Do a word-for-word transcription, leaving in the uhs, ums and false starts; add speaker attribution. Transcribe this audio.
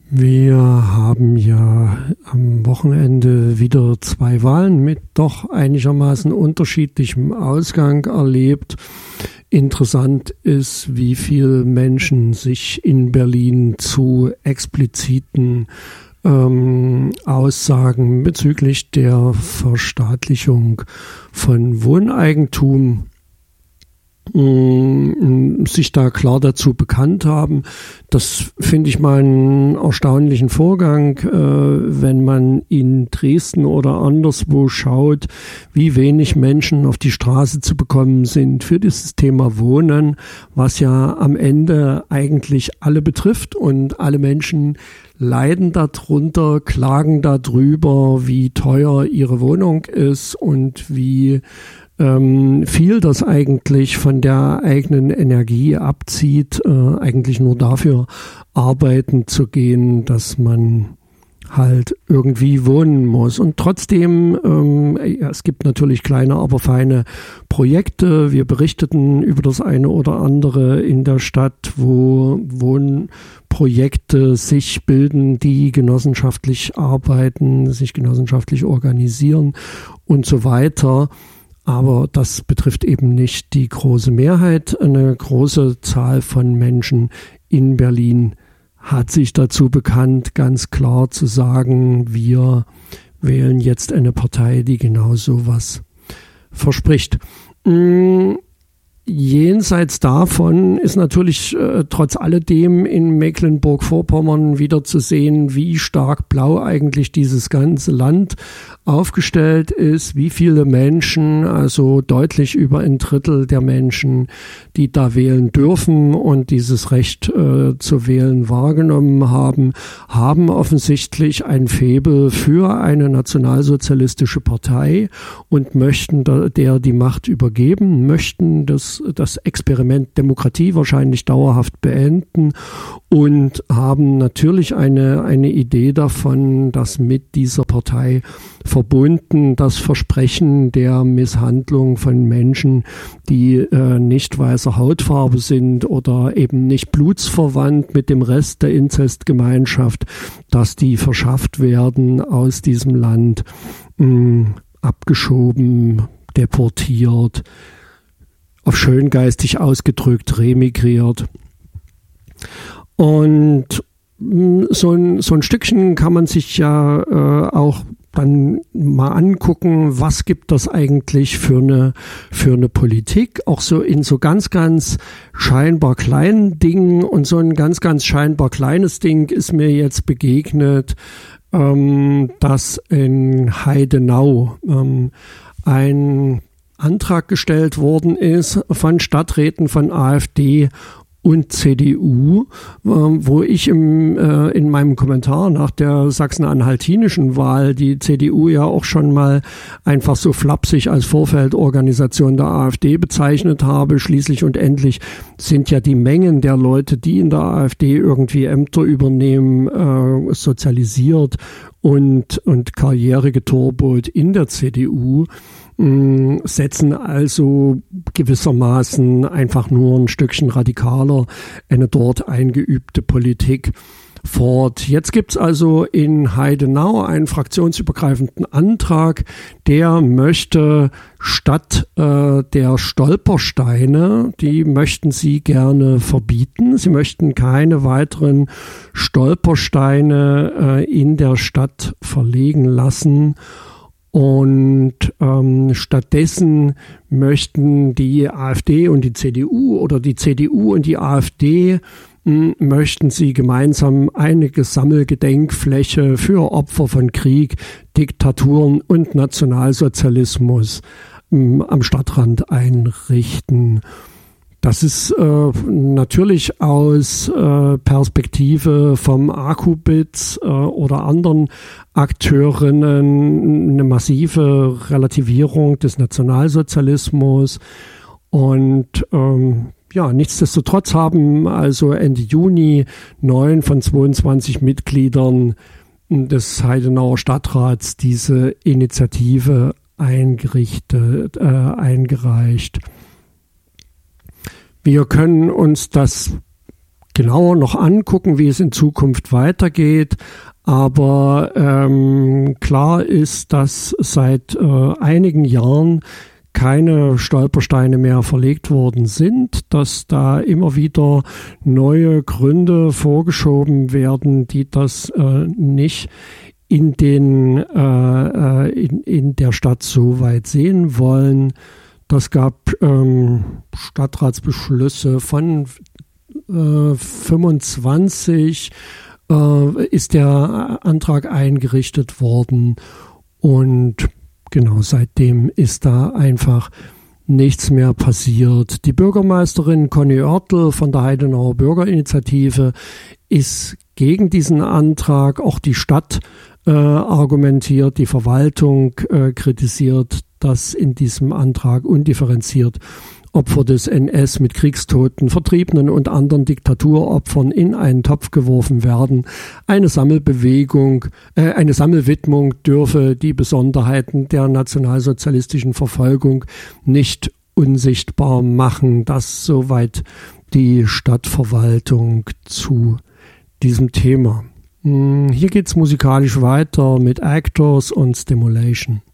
Speaker 1: Wir haben ja am Wochenende wieder zwei Wahlen mit doch einigermaßen unterschiedlichem Ausgang erlebt. Interessant ist, wie viele Menschen sich in Berlin zu expliziten ähm, Aussagen bezüglich der Verstaatlichung von Wohneigentum sich da klar dazu bekannt haben. Das finde ich mal einen erstaunlichen Vorgang, äh, wenn man in Dresden oder anderswo schaut, wie wenig Menschen auf die Straße zu bekommen sind für dieses Thema Wohnen, was ja am Ende eigentlich alle betrifft und alle Menschen leiden darunter, klagen darüber, wie teuer ihre Wohnung ist und wie Ähm, viel das eigentlich von der eigenen Energie abzieht, äh, eigentlich nur dafür arbeiten zu gehen, dass man halt irgendwie wohnen muss. Und trotzdem, ähm, ja, es gibt natürlich kleine, aber feine Projekte. Wir berichteten über das eine oder andere in der Stadt, wo Wohnprojekte sich bilden, die genossenschaftlich arbeiten, sich genossenschaftlich organisieren und so weiter. Aber das betrifft eben nicht die große Mehrheit. Eine große Zahl von Menschen in Berlin hat sich dazu bekannt, ganz klar zu sagen, wir wählen jetzt eine Partei, die genau sowas verspricht. Mmh. Jenseits davon ist natürlich äh, trotz alledem in Mecklenburg-Vorpommern wieder zu sehen, wie stark blau eigentlich dieses ganze Land aufgestellt ist, wie viele Menschen, also deutlich über ein Drittel der Menschen, die da wählen dürfen und dieses Recht äh, zu wählen wahrgenommen haben, haben offensichtlich ein Faible für eine nationalsozialistische Partei und möchten da, der die Macht übergeben, möchten das das Experiment Demokratie wahrscheinlich dauerhaft beenden und haben natürlich eine, eine Idee davon, dass mit dieser Partei verbunden das Versprechen der Misshandlung von Menschen, die äh, nicht weißer Hautfarbe sind oder eben nicht blutsverwandt mit dem Rest der Inzestgemeinschaft, dass die verschafft werden aus diesem Land, mh, abgeschoben, deportiert, auf schöngeistig ausgedrückt, remigriert. Und so ein, so ein Stückchen kann man sich ja äh, auch dann mal angucken, was gibt das eigentlich für eine, für eine Politik, auch so in so ganz, ganz scheinbar kleinen Dingen. Und so ein ganz, ganz scheinbar kleines Ding ist mir jetzt begegnet, ähm, dass in Heidenau ähm, ein Antrag gestellt worden ist von Stadträten von AfD und C D U, wo ich im, äh, in meinem Kommentar nach der sachsen-anhaltinischen Wahl die C D U ja auch schon mal einfach so flapsig als Vorfeldorganisation der AfD bezeichnet habe. Schließlich und endlich sind ja die Mengen der Leute, die in der AfD irgendwie Ämter übernehmen, äh, sozialisiert und, und Karriere geturbot in der C D U. Setzen also gewissermaßen einfach nur ein Stückchen radikaler eine dort eingeübte Politik fort. Jetzt gibt's also in Heidenau einen fraktionsübergreifenden Antrag, der möchte statt äh, der Stolpersteine, die möchten sie gerne verbieten. Sie möchten keine weiteren Stolpersteine äh, in der Stadt verlegen lassen. Und ähm, stattdessen möchten die AfD und die C D U oder die C D U und die AfD mh, möchten sie gemeinsam eine Sammelgedenkfläche für Opfer von Krieg, Diktaturen und Nationalsozialismus mh, am Stadtrand einrichten. Das ist äh, natürlich aus äh, Perspektive vom Akubitz äh, oder anderen Akteurinnen eine massive Relativierung des Nationalsozialismus. Und ähm, ja, nichtsdestotrotz haben also Ende Juni neun von zweiundzwanzig Mitgliedern des Heidenauer Stadtrats diese Initiative eingerichtet, äh, eingereicht. Wir können uns das genauer noch angucken, wie es in Zukunft weitergeht. Aber ähm, klar ist, dass seit äh, einigen Jahren keine Stolpersteine mehr verlegt worden sind, dass da immer wieder neue Gründe vorgeschoben werden, die das äh, nicht in den äh, in, in der Stadt so weit sehen wollen. Das gab ähm, Stadtratsbeschlüsse von äh, fünfundzwanzig, äh, ist der Antrag eingerichtet worden und genau, seitdem ist da einfach nichts mehr passiert. Die Bürgermeisterin Conny Oertel von der Heidenauer Bürgerinitiative ist gegen diesen Antrag. Auch die Stadt äh, argumentiert, die Verwaltung äh, kritisiert, dass in diesem Antrag undifferenziert Opfer des N S mit Kriegstoten, Vertriebenen und anderen Diktaturopfern in einen Topf geworfen werden. Eine Sammelbewegung, äh, eine Sammelwidmung dürfe die Besonderheiten der nationalsozialistischen Verfolgung nicht unsichtbar machen. Das soweit die Stadtverwaltung zu diesem Thema. Hier geht's musikalisch weiter mit Actors und Stimulation.